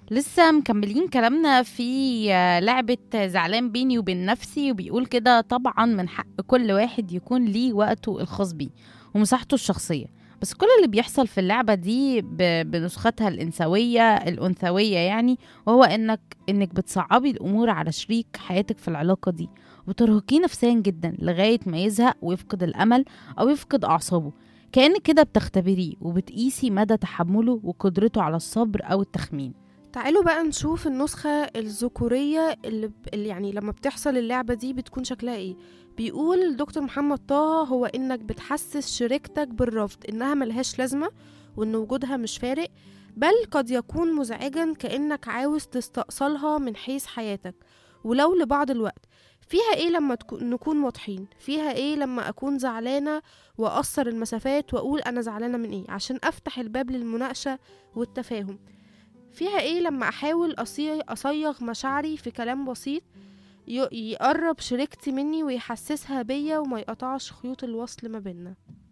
لسه مكملين كلامنا في لعبة زعلان بيني وبين نفسي، وبيقول كده: طبعا من حق كل واحد يكون ليه وقته الخاص بيه ومساحته الشخصية. بس كل اللي بيحصل في اللعبة دي بنسختها الأنثوية يعني، وهو إنك بتصعبي الأمور على شريك حياتك في العلاقة دي، وبترهقيه نفسيا جدا لغاية ما يزهق ويفقد الأمل أو يفقد أعصابه. كأنك كده بتختبريه وبتقيسي مدى تحمله وقدرته على الصبر أو التخمين. تعالوا بقى نشوف النسخة الذكورية اللي يعني لما بتحصل اللعبة دي بتكون شكلها ايه. بيقول دكتور محمد طه: هو انك بتحسس شريكتك بالرفض، انها ملهاش لازمة، وان وجودها مش فارق، بل قد يكون مزعجا، كأنك عاوز تستأصلها من حيث حياتك ولو لبعض الوقت. فيها ايه لما نكون واضحين؟ فيها ايه لما اكون زعلانة واقصر المسافات واقول انا زعلانة من ايه عشان افتح الباب للمناقشة والتفاهم؟ فيها ايه لما احاول اصيغ مشاعري في كلام بسيط يقرب شريكتي مني ويحسسها بيا وما يقطعش خيوط الوصل ما بيننا؟